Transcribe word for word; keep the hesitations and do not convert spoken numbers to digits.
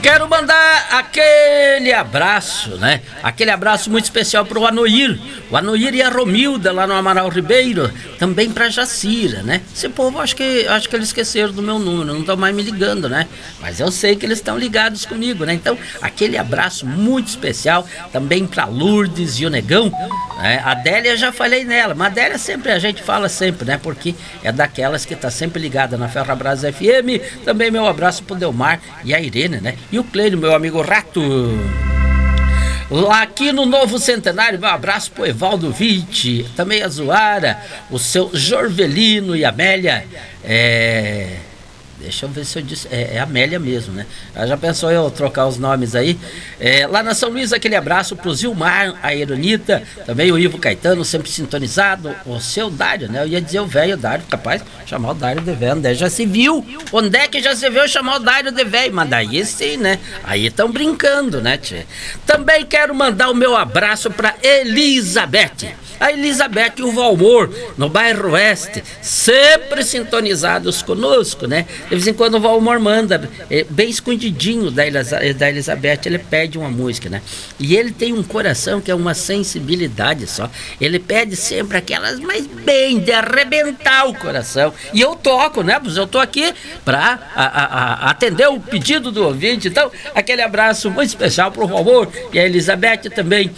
Quero mandar aquele abraço, né? Aquele abraço muito especial pro Anoir. O Anoir e a Romilda lá no Amaral Ribeiro. Também pra Jacira, né? Esse povo, acho que, acho que eles esqueceram do meu número, não estão mais me ligando, né? Mas eu sei que eles estão ligados comigo, né? Então, aquele abraço muito especial também pra Lourdes e o Negão, né? A Délia, já falei nela, mas a Délia sempre, a gente fala sempre, né? Porque é daquelas que tá sempre ligada na Ferrabras F M. Também meu abraço pro Delmar e a Irene, né? E o Clênio, meu amigo Rato. Lá aqui no Novo Centenário, meu abraço pro Evaldo Vitti, também a Zoara, o seu Jorvelino e a Amélia. É... Deixa eu ver se eu disse. É, é Amélia mesmo, né? Ela já pensou eu trocar os nomes aí? É, lá na São Luís, aquele abraço pro Zilmar, a Eronita, também o Ivo Caetano, sempre sintonizado. O seu Dário, né? Eu ia dizer o velho Dário, capaz, chamar o Dário de velho. Onde é já se viu? Onde é que já se viu chamar o Dário de velho? Mas daí sim, né? Aí estão brincando, né, tchê? Também quero mandar o meu abraço pra Elizabeth. A Elizabeth e o Valmor, no bairro Oeste, sempre sintonizados conosco, né? De vez em quando o Valmor manda, é, bem escondidinho da, Elisa, da Elizabeth, ele pede uma música, né? E ele tem um coração que é uma sensibilidade só. Ele pede sempre aquelas, mas bem, de arrebentar o coração. E eu toco, né? Pois eu tô aqui pra a, a, a, atender o pedido do ouvinte. Então, aquele abraço muito especial pro Valmor e a Elizabeth também.